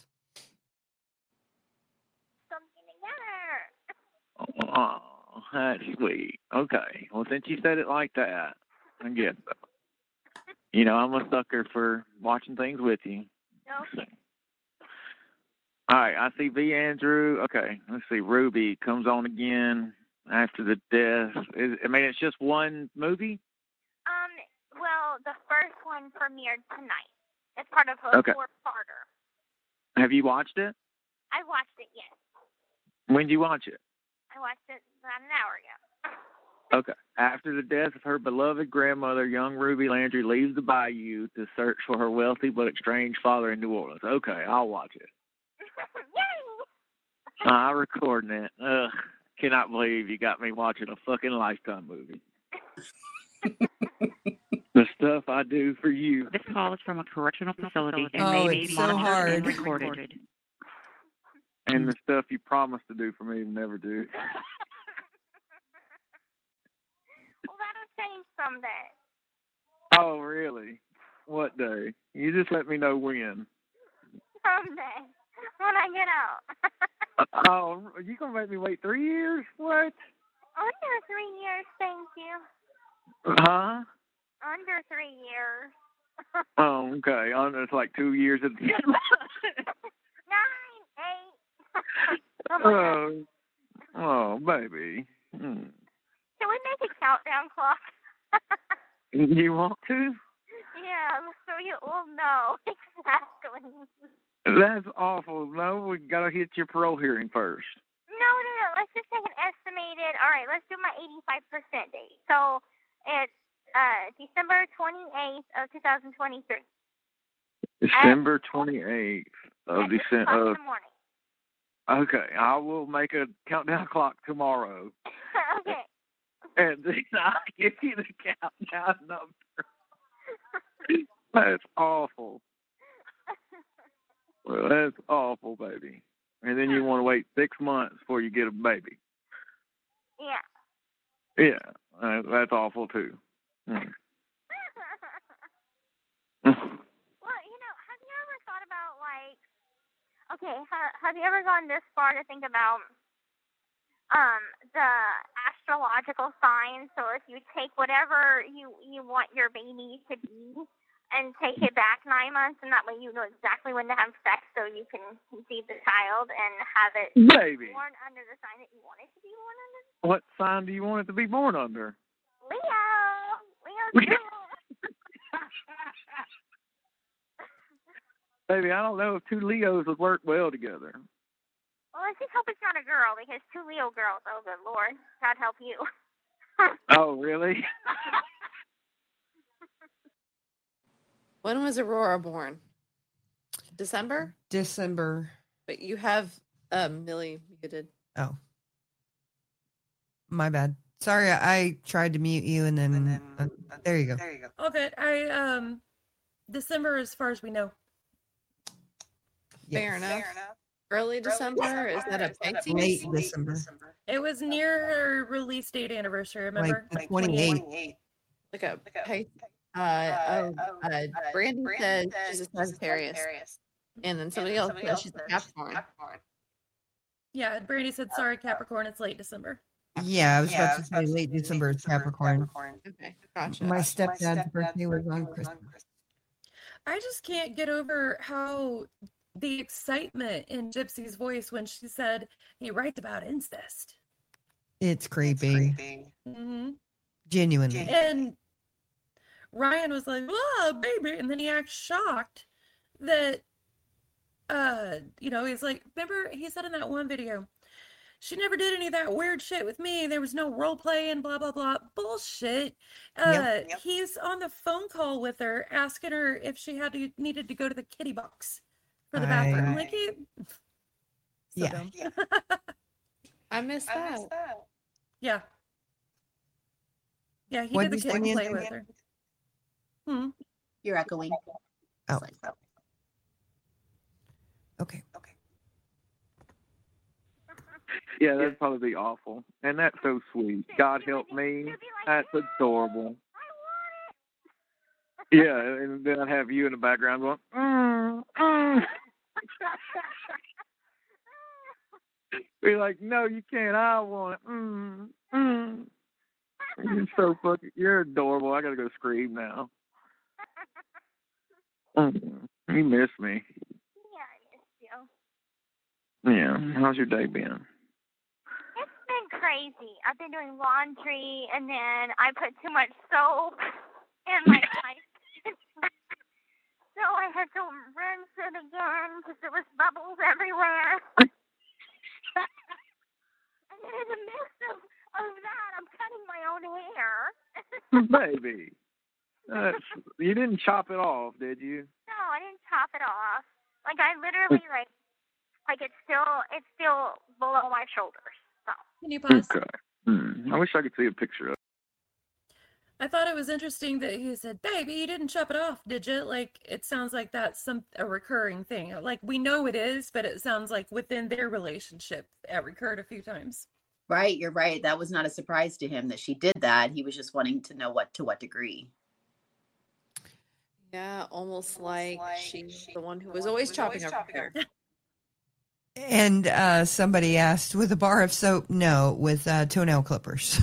Something together. Oh, that's sweet. Okay. Well, since you said it like that, I guess so. You know, I'm a sucker for watching things with you. Okay. All right, I see V. Andrew. Okay, let's see. Ruby comes on again after the death. Is, I mean, it's just one movie? Um. Well, the first one premiered tonight. It's part of a Okay. four-parter. Have you watched it? I watched it. Yes, When did you watch it? I watched it about an hour ago. Okay. After the death of her beloved grandmother, young Ruby Landry leaves the bayou to search for her wealthy but estranged father in New Orleans. Okay, I'll watch it. Yay! Uh, I'm recording it. Ugh, cannot believe you got me watching a fucking Lifetime movie. The stuff I do for you. This call is from a correctional facility and Oh, may be it's so monitored and hard. recorded. And the stuff you promised to do for me, you never do. Well, that'll change someday. Oh, really? What day? You just let me know when. Someday. When I get out. Oh, you gonna make me wait three years? What? Under three years, thank you. Huh? Under three years. Oh, okay. On it's like two years at the end. Nine, eight. Oh, my God. Oh, oh, baby. Hmm. Can we make a countdown clock? You want to? Yeah, so you will know exactly. That's awful. No, we gotta hit your parole hearing first. No, no, no. Let's just take an estimated. All right, let's do my eighty-five percent date. So it's uh, December twenty-eighth of two thousand twenty-three. December twenty-eighth of At six o'clock December. in the morning. Okay, I will make a countdown clock tomorrow. Okay. And then I'll give you the countdown number. That's awful. Well, that's awful, baby. And then you want to wait six months before you get a baby. Yeah. Yeah, uh, that's awful too. Mm. Well, you know, have you ever thought about, like, okay, ha- have you ever gone this far to think about um the astrological signs? So if you take whatever you you want your baby to be and take it back nine months, and that way you know exactly when to have sex, so you can conceive the child and have it Baby. born under the sign that you want it to be born under. What sign do you want it to be born under? Leo. Leo. Baby, I don't know if two Leos would work well together. Well, I just hope it's not a girl, because two Leo girls, oh good Lord, God help you. Oh, really? When was Aurora born? December? December. But you have um, Millie muted. Oh. My bad. Sorry, I tried to mute you and then, and then uh, there you go. There you go. Oh, good. I um, December, as far as we know. Yes. Fair enough. Fair enough. Early December? Is that a Pisces? Late December. It was near her release date anniversary. Remember? Like the twenty-eighth. Like a Pisces. Uh, oh, uh, Brandy says she's a Sagittarius. And then somebody else says she's a Capricorn. Yeah, Brandy said, sorry, Capricorn, it's late December. Yeah, I was about to say late December is Capricorn. Okay, gotcha. My stepdad's birthday was on Christmas. I just can't get over how the excitement in Gypsy's voice when she said he writes about incest. It's creepy. Mm-hmm. Genuinely. And Ryan was like, "Oh, baby," and then he acts shocked that, uh, you know, he's like, remember he said in that one video, she never did any of that weird shit with me. There was no role play and blah, blah, blah. Bullshit. Uh, Yep, yep. He's on the phone call with her, asking her if she had to, needed to go to the kitty box for the bathroom. I- Like, he, so Yeah. dumb. I missed that. Yeah. Yeah, he What'd did the you say, kid play Nancy? with her. Hmm. You're echoing. Oh. Okay. Okay. Yeah, that'd probably be awful. And that's so sweet. God help me. That's adorable. Yeah, and then I'd have you in the background going, mm, mm. Be like, no, you can't. I want it. Mm, mm. You're so fucking, you're adorable. I gotta go scream now. Mm, you miss me. Yeah, I miss you. Yeah. How's your day been? It's been crazy. I've been doing laundry, and then I put too much soap in my ice. So I had to rinse it again because there was bubbles everywhere. And then in the midst of, of that, I'm cutting my own hair. Baby. That's, you didn't chop it off, did you? No, I didn't chop it off. Like, I literally, like, like it's still, it's still below my shoulders. So. Can you pause? Okay. Hmm. I wish I could see a picture of it. I thought it was interesting that he said, "Baby, you didn't chop it off, did you?" Like, it sounds like that's some a recurring thing. Like, we know it is, but it sounds like within their relationship, it recurred a few times. Right, you're right. That was not a surprise to him that she did that. He was just wanting to know what to what degree. Yeah, almost like she's the one who was always chopping up her hair. And uh, somebody asked, with a bar of soap? No, with uh, toenail clippers.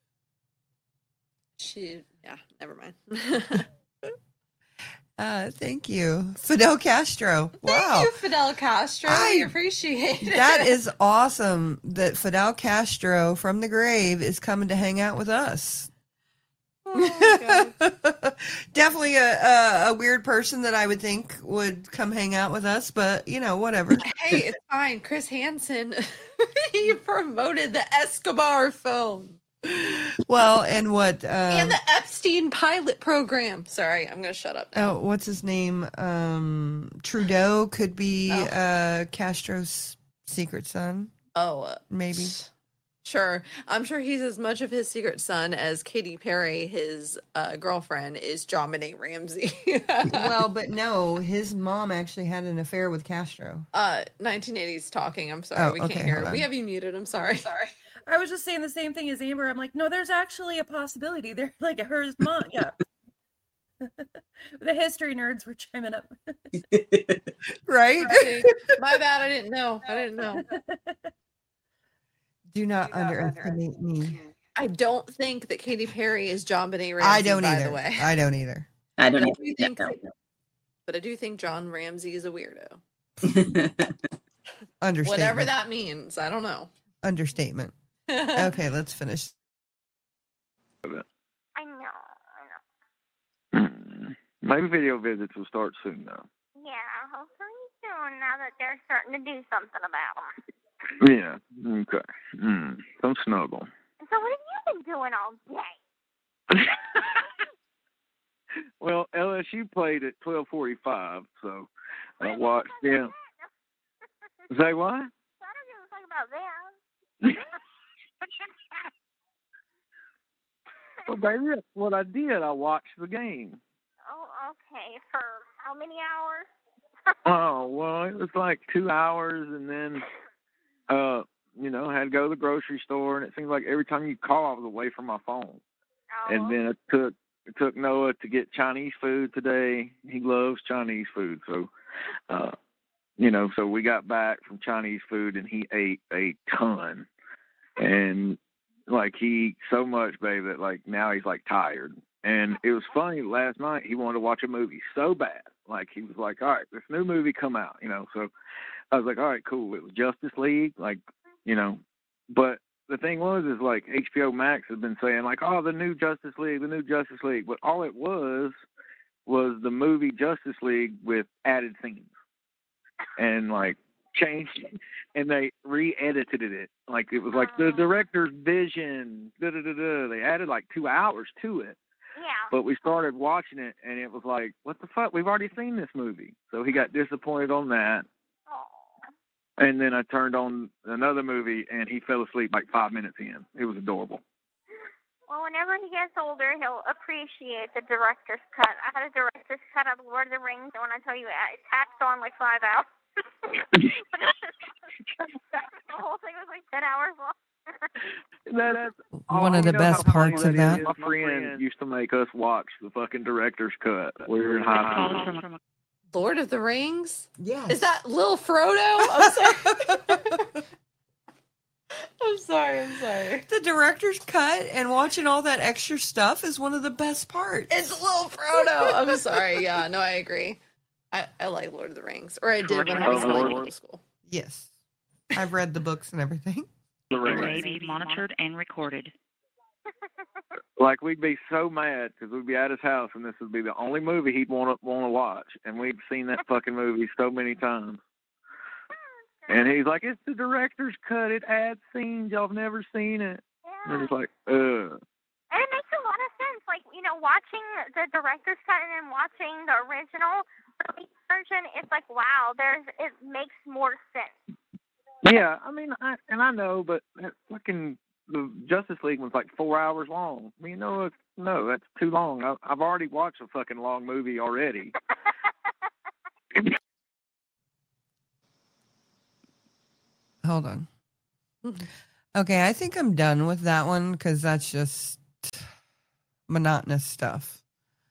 She, yeah, never mind. uh, thank you, Fidel Castro. Wow, thank you, Fidel Castro. I we appreciate it. That is awesome. That Fidel Castro from the grave is coming to hang out with us. Oh, definitely a, a a weird person that I would think would come hang out with us, but you know, whatever. Hey, it's fine. Chris Hansen, he promoted the Escobar film. Well, and what? Um, and the Epstein pilot program. Sorry, I'm going to shut up now. Oh, what's his name? Um, Trudeau could be oh. uh, Castro's secret son. Oh, uh, maybe. Sure. I'm sure he's as much of his secret son as Katy Perry, his uh, girlfriend, is JonBenet Ramsey. Well, but no, his mom actually had an affair with Castro. Uh, nineteen eighties talking. I'm sorry. Oh, we okay, can't hear it. We have you muted. I'm sorry. Sorry. I was just saying the same thing as Amber. I'm like, no, there's actually a possibility. They're like her mom. Yeah. The history nerds were chiming up. Right? Right. My bad. I didn't know. I didn't know. Do not underestimate me. I don't think that Katy Perry is JonBenet Ramsey. I don't by either. The way. I don't either. I don't but either. I do think, no. But I do think John Ramsey is a weirdo. Understatement. Whatever that means. I don't know. Understatement. Okay, let's finish. I know. I know. Maybe video visits will start soon, though. Yeah, hopefully soon. Now that they're starting to do something about them. Yeah. Okay. Mm. Some snuggle. So what have you been doing all day? Well, L S U played at twelve forty-five, so I watched them. Say what? I don't give a fuck about them. Well, baby, that's what I did. I watched the game. Oh, okay. For how many hours? Oh, well, it was like two hours, and then, uh, you know, I had to go to the grocery store, and it seems like every time you call, I was away from my phone. Oh. And then it took it took Noah to get Chinese food today. He loves Chinese food, so, uh, you know, so we got back from Chinese food, and he ate a ton. And, like, he so much, babe, that, like, now he's, like, tired. And it was funny, last night he wanted to watch a movie so bad. Like, he was like, all right, this new movie come out, you know. So I was like, all right, cool. It was Justice League, like, you know. But the thing was is, like, H B O Max has been saying, like, oh, the new Justice League, the new Justice League. But all it was was the movie Justice League with added scenes. And, like, changed it. And they re-edited it. Like, it was like the director's vision. Da, da, da, da. They added, like, two hours to it. Yeah. But we started watching it, and it was like, what the fuck? We've already seen this movie. So he got disappointed on that. Oh. And then I turned on another movie, and he fell asleep like five minutes in. It was adorable. Well, whenever he gets older, he'll appreciate the director's cut. I had a director's cut of Lord of the Rings, and when I tell you, it tacked on like five hours. The whole thing was like ten hours long. That's one of the best parts of that. My friend used to make us watch the fucking director's cut. We were in high school. Lord of the Rings? Yes. Is that Lil Frodo? I'm sorry. I'm sorry, I'm sorry. The director's cut and watching all that extra stuff is one of the best parts. It's Lil Frodo. I'm sorry. Yeah, no, I agree. I, I like Lord of the Rings. Or I did when I was in like middle school. Yes. I've read the books and everything. May be monitored and recorded. Like, we'd be so mad because we'd be at his house and this would be the only movie he'd want to want to watch, and we'd seen that fucking movie so many times. And he's like, "It's the director's cut. It adds scenes y'all have never seen it." Yeah. And it's like, ugh. And it makes a lot of sense. Like, you know, watching the director's cut and then watching the original version, it's like, wow, there's it makes more sense. Yeah, I mean, I, and I know, but that fucking the Justice League was like four hours long. I mean, you know, it's, no, that's too long. I, I've already watched a fucking long movie already. Hold on. Okay, I think I'm done with that one because that's just monotonous stuff.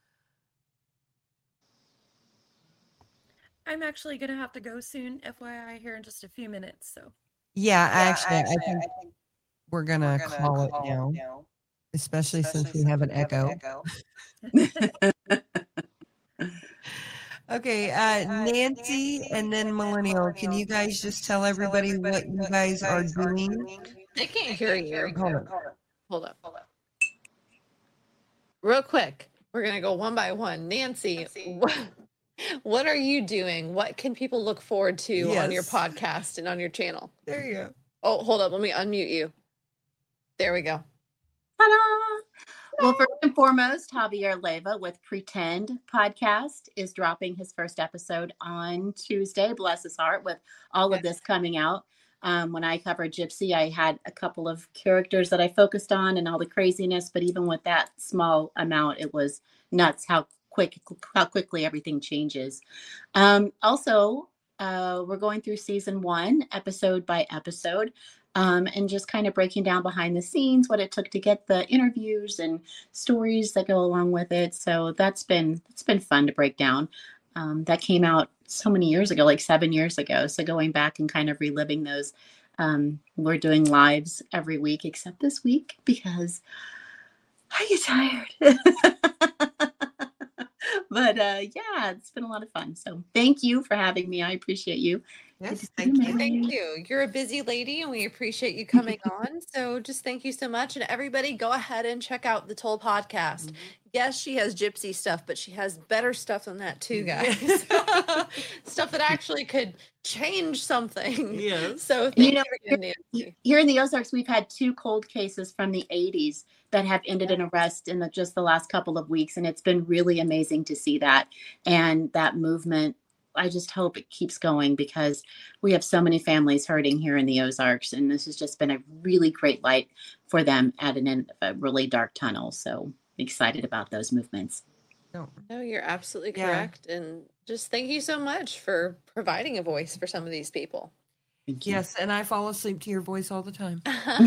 I'm actually going to have to go soon, F Y I, here in just a few minutes. So Yeah, Yeah, actually, actually, I think I think we're gonna, we're gonna call, it call it now, now, especially, especially since we since have an we have an echo. echo. Okay, uh, Nancy and then Millennial, can you guys just tell everybody what you guys are doing? They can't hear you. Hold on. Hold up. Hold up. Real quick, we're gonna go one by one. Nancy, what, what are you doing? What can people look forward to on your Yes. podcast and on your channel? There you go. Oh, hold up. Let me unmute you. There we go. Ta-da! Well, first and foremost, Javier Leva with Pretend podcast is dropping his first episode on Tuesday. Bless his heart, with all of this coming out. Um, when I covered Gypsy, I had a couple of characters that I focused on and all the craziness, but even with that small amount, it was nuts how quick, how quickly everything changes. Um, also, uh, we're going through season one, episode by episode. Um, and just kind of breaking down behind the scenes what it took to get the interviews and stories that go along with it. So that's been it's been fun to break down. Um, that came out so many years ago, like seven years ago. So going back and kind of reliving those. Um, we're doing lives every week except this week because I get tired. But uh, yeah, it's been a lot of fun. So thank you for having me. I appreciate you. Yes, Thank you. Thank you. You're a busy lady and we appreciate you coming on. So just thank you so much. And everybody go ahead and check out the Toll podcast. Mm-hmm. Yes, she has gypsy stuff, but she has better stuff than that too, guys. Stuff that actually could change something. Yes. So thank You know, you again, Nancy. Here in the Ozarks, we've had two cold cases from the eighties that have ended in arrest in the, just the last couple of weeks. And it's been really amazing to see that. And that movement, I just hope it keeps going because we have so many families hurting here in the Ozarks. And this has just been a really great light for them at an end of a really dark tunnel. So excited about those movements. No, no you're absolutely Yeah. correct. And just thank you so much for providing a voice for some of these people. Yes, and I fall asleep to your voice all the time.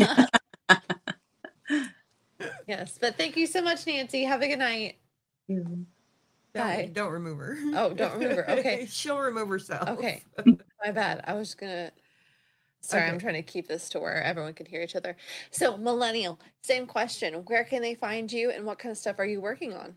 Yes, but thank you so much, Nancy. Have a good night. Don't, Bye. don't remove her. Oh, don't remove her. Okay. She'll remove herself. Okay. My bad. I was gonna. Sorry, Okay. I'm trying to keep this to where everyone can hear each other. So, Millennial, same question. Where can they find you, and what kind of stuff are you working on?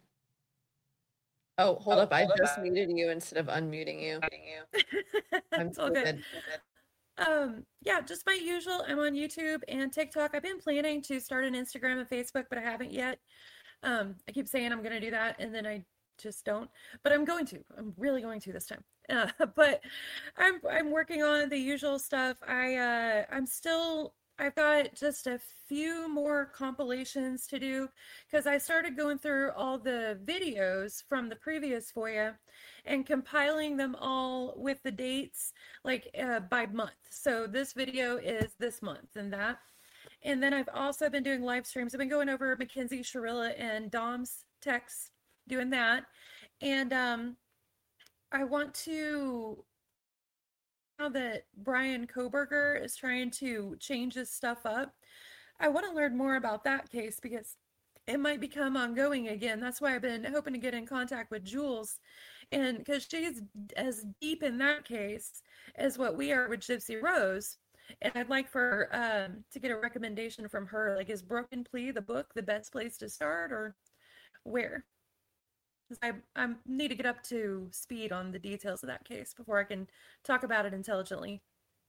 Oh, hold Oh, up! I hold up. just muted you instead of unmuting you. I'm It's all so good. Um, yeah, just my usual. I'm on YouTube and TikTok. I've been planning to start an Instagram and Facebook, but I haven't yet. Um, I keep saying I'm going to do that, and then I just don't. But I'm going to. I'm really going to this time. Uh, but I'm I'm working on the usual stuff. I uh, I'm still. I've got just a few more compilations to do because I started going through all the videos from the previous F O I A and compiling them all with the dates like uh, by month. So this video is this month and that. And then I've also been doing live streams. I've been going over Mackenzie Sharilla and Dom's texts, doing that. And um, I want to, now that Brian Koberger is trying to change his stuff up, I want to learn more about that case because it might become ongoing again. That's why I've been hoping to get in contact with Jules, and because she's as deep in that case as what we are with Gypsy Rose. And I'd like for um, to get a recommendation from her. Like, is Broken Plea, the book, the best place to start, or where? I I need to get up to speed on the details of that case before I can talk about it intelligently.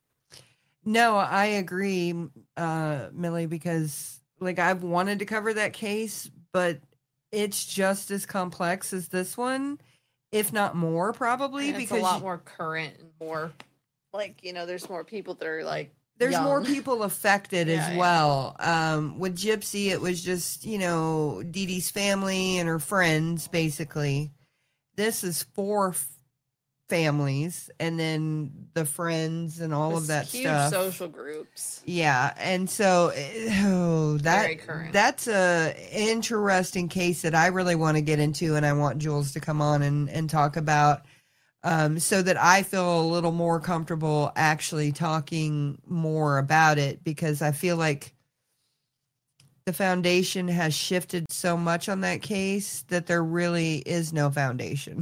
No, I agree, uh, Millie, because like I've wanted to cover that case, but it's just as complex as this one, if not more, probably. And it's because a lot you- more current and more like, you know, there's more people that are like there's young. more people affected Yeah, as yeah. well. Um, with Gypsy, it was just, you know, Dee Dee's family and her friends, basically. This is four f- families and then the friends and all This of that huge stuff. social groups. Yeah, and so oh, Very that current. that's a interesting case that I really want to get into, and I want Jules to come on and, and talk about, um, so that I feel a little more comfortable actually talking more about it, because I feel like the foundation has shifted so much on that case that there really is no foundation.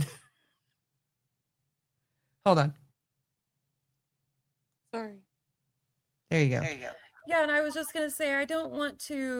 Hold on. Sorry. There you go. Yeah, and I was just gonna say I don't want to